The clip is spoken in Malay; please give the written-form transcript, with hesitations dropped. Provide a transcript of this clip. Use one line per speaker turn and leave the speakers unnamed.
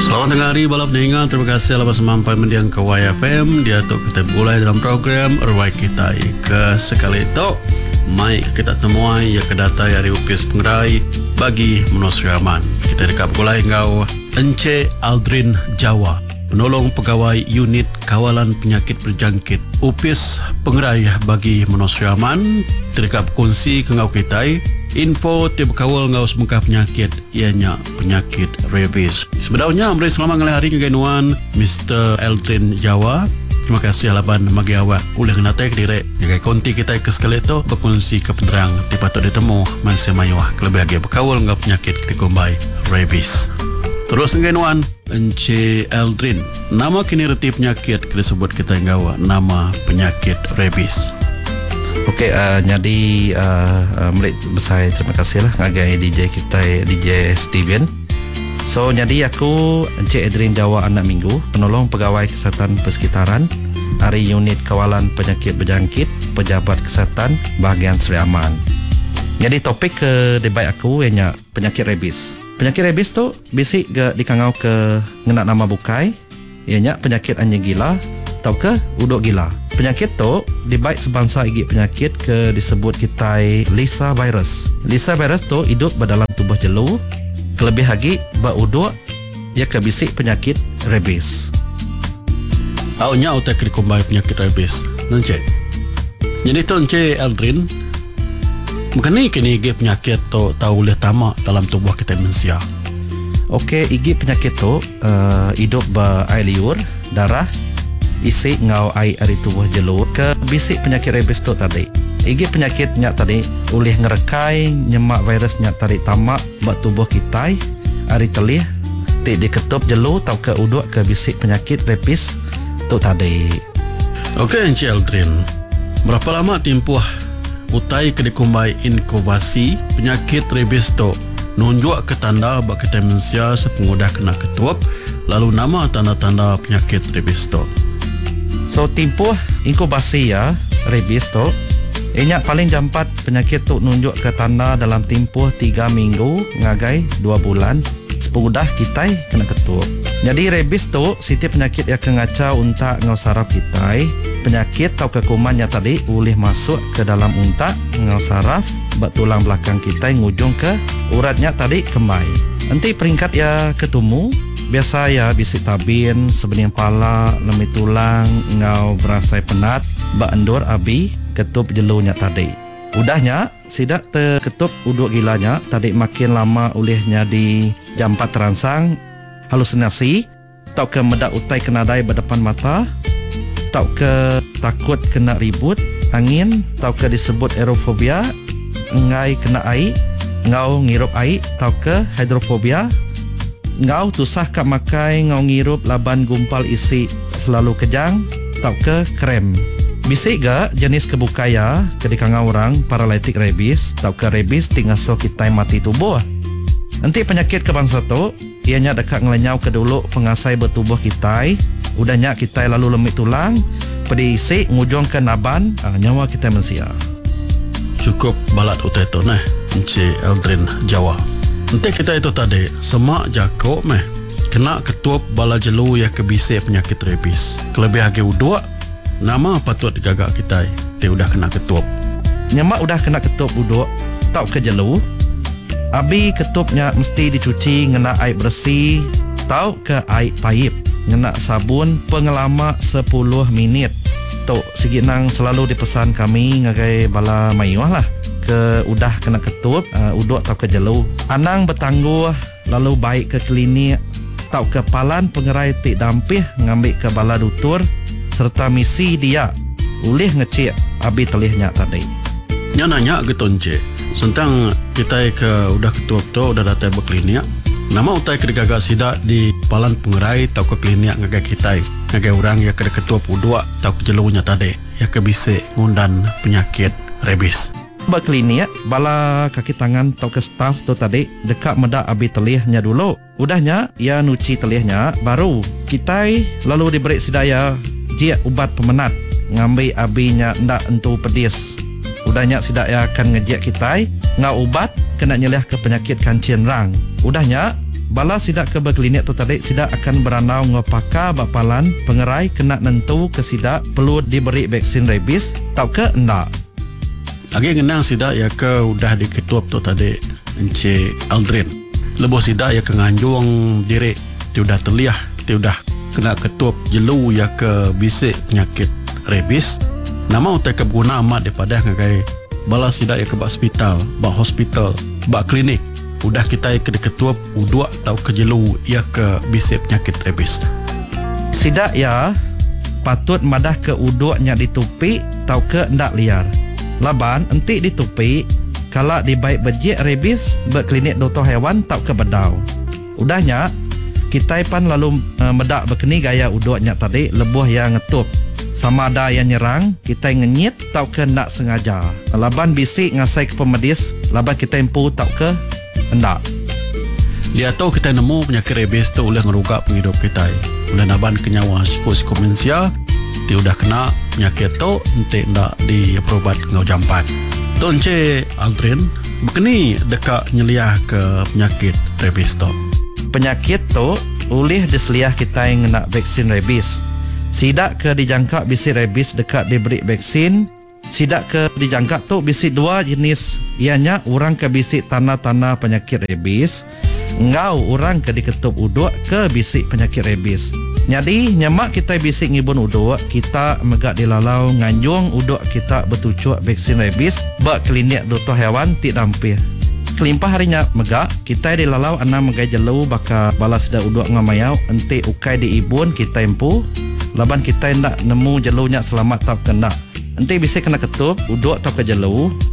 Selamat tengah hari balap ninga. Terima kasih lepas sampai mendiang ke YFM. Dia tu kita mulai dalam program Ruai Kita ke sekali itu. Mai kita temuai ya kedata dari UPS Pengerai bagi Menusriaman. Kita dekat mulai ngau Encik Aldrin Jawa, penolong pegawai unit kawalan penyakit berjangkit UPS Pengerai bagi Menusriaman. Terdekat kongsi ke ngau kita info tiap kawal ngau semengkah penyakit ianya penyakit rabies. Sebenarnya beri selamat ngalih hari kegenuan Mr. Aldrin Jawa. Terima kasih halapan bagi awak oleh ngenatek direk jaga konti kita ke sekali itu berkongsi ke penerang dipatut ditemu mansia mayuah kelebih lagi berkawal ngau penyakit dikumbai rabies. Terus kegenuan Encik Aldrin, nama kini reti penyakit disebut kita ngau nama penyakit rabies.
Okey, jadi Melik besar terima kasih lah ngagai DJ kita, DJ Steven. So, jadi aku Encik Aldrin Jawa anak minggu, penolong pegawai kesihatan persekitaran dari unit kawalan penyakit berjangkit Pejabat Kesihatan bahagian Seri Aman. Jadi topik ke debat aku ianya penyakit rabies. Penyakit rabies tu basic dikangau ke ngena nama bukai, ianya penyakit anjing gila atau ke uduk gila. Penyakit tu dibaik sebangsa igi penyakit ke disebut kita Lisa virus. Lisa virus tu hidup dalam tubuh jelu. Kelebih lagi beruduk ia ke bisik penyakit rabies.
Awaknya utak dikumbai penyakit rabies. Encik. Jadi tu Encik Aldrin, mengenai kini igi penyakit tu tahu boleh tamak dalam tubuh kita manusia.
Okey, igi penyakit tu hidup berair liur, darah, isi ngau air dari tubuh jelu ke bisik penyakit rabies tu tadi. Igi penyakitnya tadi oleh ngerekai nyemak virusnya tadi tamak buat tubuh kita hari telih tik diketup jelu tau ke uduk ke bisik penyakit rabies tu tadi.
Okey Encik Aldrin, berapa lama tempoh utai ke dikumbai inkubasi penyakit rabies tu nunjuk ke tanda bak kita manusia sepengudah kena ketup lalu nama tanda-tanda penyakit rabies tu.
So tempoh inkubasi ya rabies tu ianya paling jampat penyakit tu nunjuk ke tanda dalam tempoh 3 minggu ngagai 2 bulan sepengudah kita kena ketup. Jadi rabies tu setiap penyakit yang kengacau unta ngau saraf kita. Penyakit atau kekumannya tadi boleh masuk ke dalam unta ngau saraf bak tulang belakang kita ngujung ke uratnya tadi kemai. Nanti peringkat ya ketemu biasa ya bisik tabin sebening pala lemit tulang ngau berasai penat bak endur abi ketup jelunya tadi. Udahnya sidak terketup uduk gilanya tadi makin lama olehnya di jampat terangsang halusinasi tau ke medak utai kenadai berdepan mata tau ke takut kena ribut angin tau ke disebut aerofobia ngai kena air ngau ngirup air tau ke hidrofobia ngau tusah kak makai ngau ngirup laban gumpal isi selalu kejang tau ke krem. Bisik ga jenis kebukaya kedikanga orang paralitik rabies tau ke rabies tinggal so kita mati tubuh. Nanti penyakit kebangsa tu ianya dekat ngelenyau ke dulu pengasai bertubuh kita. Udahnya kita lalu lemit tulang pedi isi ngujung ke naban nyawa kita manusia.
Cukup balat utai tu nah Encik Aldrin Jawa. Nanti kita itu tadi semak jakok meh kena ketup bala jelu yang kebisik penyakit rabies. Kelebih lagi uduk nama patut digagak kita dia udah kena ketup.
Nyemak udah kena ketup uduk tau ke jelu. Abi ketupnya mesti dicuci ngena air bersih tau ke air paip ngena sabun pengelama 10 minit. Tok siginang selalu dipesan kami ngagai bala mayuah lah ke udah kena ketup uduk tau ke jelu. Anang bertangguh lalu baik ke klinik tau ke palan pengerai tik dampih ngambil ke bala dutur serta misi dia boleh ngecek abi telihnya tadi.
Nya nanya gitu Encik sentang kita ke udah ketup tu udah datang berklinik nama utai ke digagak sidak di palan pengerai tau ke klinik ngagai kita ngagai orang yang ke ketup uduk tau ke jelunya tadi yang ke bisik ngundan penyakit rabies.
Berklinik bala kaki tangan tau ke staff tu tadi dekat medak abi telihnya dulu. Udahnya ia nuci telihnya baru kita lalu diberi sidaya jia ubat pemenat ngambil abinya ndak entu pedis. Udahnya sidak ya akan ngejek kita ngau ubat kena nyelih ke penyakit kancing rang. Udahnya bala sidak ke berklinik tu tadi sidak akan beranau ngopaka bapalan pengerai kena nentu ke sidak perlu diberi vaksin rabies tau ke endak.
Lagi ngenang sidak ya ke udah diketuap tu tadi Encik Aldrin. Lebuh sidak ya ke nganjung diri dia udah terliah, dia udah kena ketuap jelu ya ke bisik penyakit rabies. Nama utai keguna amat daripada ngagai bala sidak ya ke hospital, bak klinik. Udah kita ke ketuap uduk atau ke jelu ya ke bisik penyakit rabies.
Sidak ya patut madah ke uduknya ditupi tau ke ndak liar. Laban entik ditupi kalau dibaik bejik rabies berklinik doktor hewan tau ke bedau. Udahnya kita pan lalu medak berkeni gaya uduknya tadi lebuh yang ngetup. Sama ada yang nyerang, kita ngenyit tau ke ndak sengaja. Laban bisik ngasai ke pemedis, laban kita impu tau ke endak.
Dia tahu kita nemu penyakit rabies tu oleh ngerugak penghidup kita. Oleh naban kenyawa siku-siku manusia, dia udah kena penyakit tu entik ndak diperobat ngau jampat. Tu Encik Aldrin, begini dekat nyeliah ke penyakit rabies tu.
Penyakit tu oleh diseliah kita yang nak vaksin rabies. Sidak ke dijangka bisi rabies dekat diberi vaksin. Sidak ke dijangka tu bisi dua jenis. Ianya orang ke bisi tanda-tanda penyakit rabies. Ngau orang ke diketup uduk ke bisi penyakit rabies. Jadi nyamak kita bisi ngibun uduk, kita megak dilalau nganjung uduk kita bertucuk vaksin rabies bak klinik doktor hewan tik dampir. Kelimpah harinya megak kita dilalau anam megai jelu baka balas dah uduk ngamayau entik ukai di ibun kita empu. Laban kita hendak nemu jelunya selamat tak kena. Nanti bisa kena ketup uduk tak ke jelu.